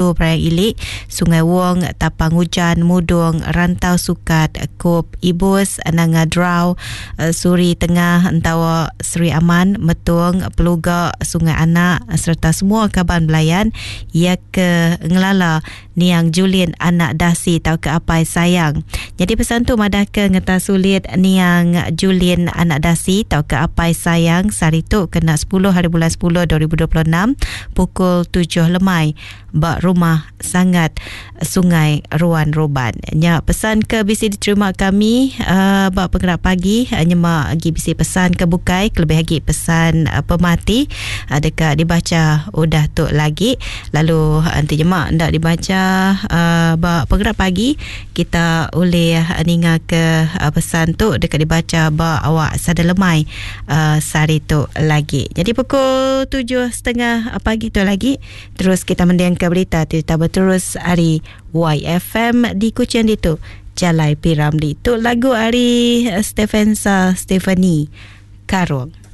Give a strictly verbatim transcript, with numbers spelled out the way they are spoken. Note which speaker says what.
Speaker 1: Teguh, Perayang Ilik, Sungai Wong, Tapang Hujan, Mudung, Rantau Sukat, Kop Ibus, Nangadrau, Suri Tengah, Entawa Seri Aman, Metung, Pelugak, Sungai Anak serta semua kaban belayan ia ke ngelala niang Julin anak dasi tau ke apai sayang. Jadi pesan tu madah ke ngeta sulit niang Julin anak dasi tau ke apai sayang sari tu kena sepuluh hari bulan sepuluh dua ribu dua puluh enam pukul tujuh lemai bak rumah sangat Sungai Ruan Roban. Nya pesan ke bisi diterima kami uh, bak penggerak pagi nyemak agi bisi pesan ke bukai kelebih lagi pesan uh, pemati uh, dekat dibaca udah tu lagi lalu nanti nyemak ndak dibaca uh, bak penggerak pagi kita boleh uh, ninga ke uh, pesan tu dekat dibaca bak awak sada lemai uh, sari tu lagi. Jadi pukul tujuh setengah pagi tu lagi terus kita mendiang ke berita kita berterus hari Y F M di Kuching itu Jalai Piramli. Tu lagu hari Stefansa Stephanie Karong.